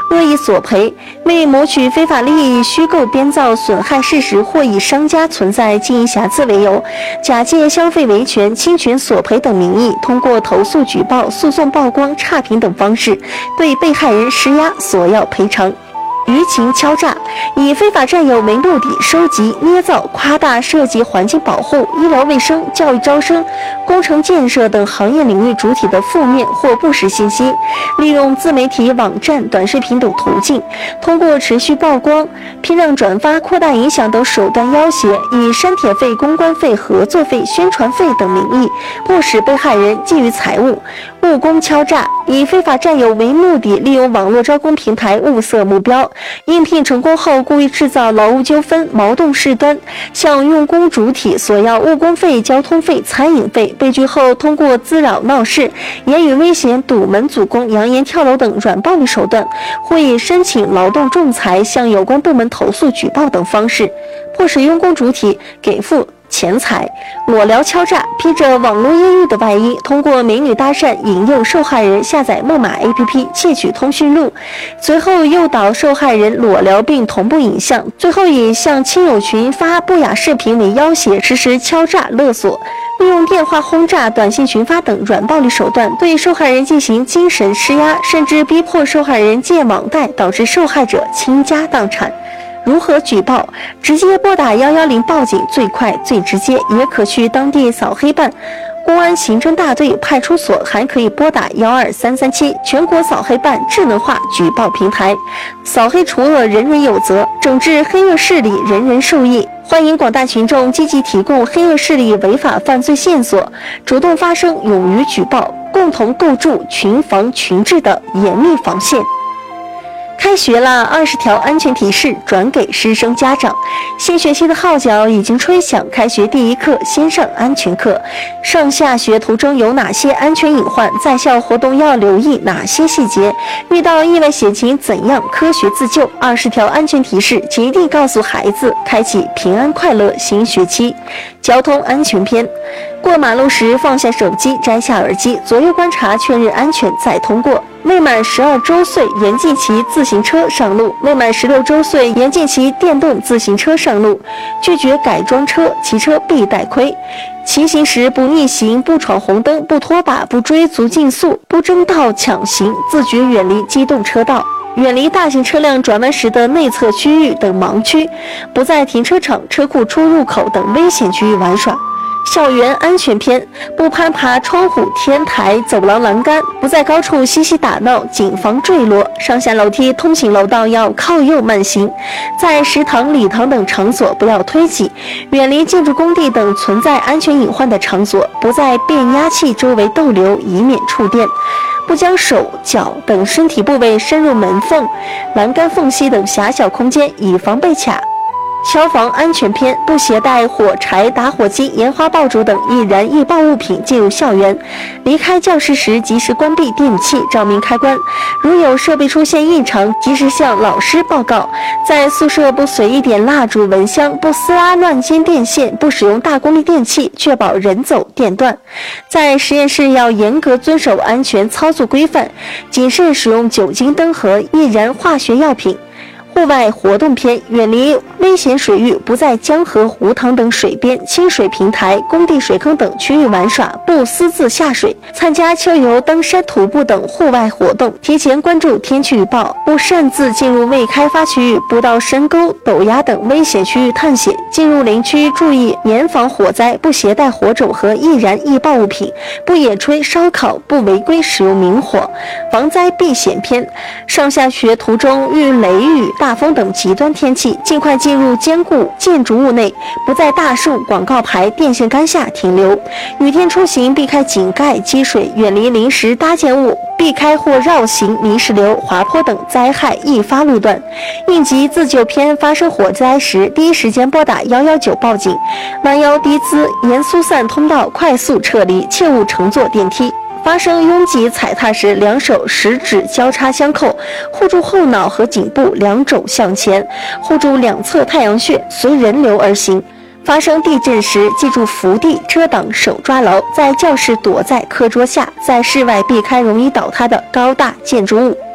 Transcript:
恶意索赔，为谋取非法利益，虚构编造损害事实，或以商家存在经营瑕疵为由，假借消费维权、侵权索赔等名义，通过投诉、举报、诉讼、曝光、差评等方式，对被害人施压索要赔偿。舆情敲诈，以非法占有为目的，收集、捏造、夸大涉及环境保护、医疗卫生、教育招生、工程建设等行业领域主体的负面或不实信息，利用自媒体、网站、短视频等途径，通过持续曝光、批量转发、扩大影响等手段要挟，以删帖费、公关费、合作费、宣传费等名义，迫使被害人觊觎财物。误工敲诈，以非法占有为目的，利用网络招工平台物色目标，应聘成功后故意制造劳务纠纷、矛盾事端，向用工主体索要误工费、交通费、餐饮费，被拒后通过滋扰闹事、言语危险、堵门阻工、扬言跳楼等软暴力手段，或以申请劳动仲裁、向有关部门投诉举报等方式，迫使用工主体给付钱财。裸聊敲诈，披着网络艳遇的外衣，通过美女搭讪引诱受害人下载木马 APP 窃取通讯录，随后诱导受害人裸聊并同步影像，最后以向亲友群发不雅视频为要挟，实施敲诈勒索，利用电话轰炸、短信群发等软暴力手段对受害人进行精神施压，甚至逼迫受害人借网贷，导致受害者倾家荡产。如何举报？直接拨打110报警，最快最直接，也可去当地扫黑办。公安行政大队、派出所还可以拨打12337全国扫黑办智能化举报平台。扫黑除恶，人人有责；整治黑恶势力，人人受益。欢迎广大群众积极提供黑恶势力违法犯罪线索，主动发声，勇于举报，共同构筑群防群治的严密防线。开学了，20条安全提示转给师生家长。新学期的号角已经吹响，开学第一课先上安全课。上下学途中有哪些安全隐患？在校活动要留意哪些细节？遇到意外险情怎样科学自救？20条安全提示极力告诉孩子，开启平安快乐新学期。交通安全篇。过马路时放下手机，摘下耳机，左右观察确认安全再通过。未满12周岁严禁骑自行车上路，未满16周岁严禁骑电动自行车上路。拒绝改装车，骑车必带盔。骑行时不逆行，不闯红灯，不拖把，不追逐竞速，不争道抢行，自觉远离机动车道。远离大型车辆转弯时的内侧区域等盲区，不在停车场、车库出入口等危险区域玩耍。校园安全篇，不攀爬窗户、天台、走廊栏杆，不在高处嬉戏打闹，谨防坠落。上下楼梯、通行楼道要靠右慢行。在食堂、礼堂等场所不要推挤，远离建筑工地等存在安全隐患的场所，不在变压器周围逗留，以免触电。不将手、脚等身体部位伸入门缝、栏杆缝隙等狭小空间，以防被卡。消防安全篇，不携带火柴、打火机、烟花爆竹等易燃易爆物品进入校园。离开教室时及时关闭电器、照明开关。如有设备出现异常，及时向老师报告。在宿舍不随意点蜡烛、蚊香，不撕拉乱接电线，不使用大功率电器，确保人走电断。在实验室要严格遵守安全操作规范，谨慎使用酒精灯和易燃化学药品。户外活动篇，远离危险水域，不在江河、湖塘等水边、清水平台、工地水坑等区域玩耍，不私自下水。参加秋游、登山、徒步等户外活动，提前关注天气预报，不擅自进入未开发区域，不到深沟、陡崖等危险区域探险。进入林区注意严防火灾，不携带火种和易燃易爆物品，不野炊烧烤，不违规使用明火。防灾避险篇，上下学途中遇雷雨、大风等极端天气，尽快进入坚固建筑物内，不在大树、广告牌、电线杆下停留。雨天出行避开井盖、积水，远离临时搭建物，避开或绕行泥石流、滑坡等灾害易发路段。应急自救篇，发生火灾时第一时间拨打119报警，弯腰低姿，沿疏散通道快速撤离，切勿乘坐电梯。发生拥挤踩踏时，两手食指交叉相扣，护住后脑和颈部，两肘向前，护住两侧太阳穴，随人流而行。发生地震时，记住伏地遮挡，手抓牢，在教室躲在课桌下，在室外避开容易倒塌的高大建筑物。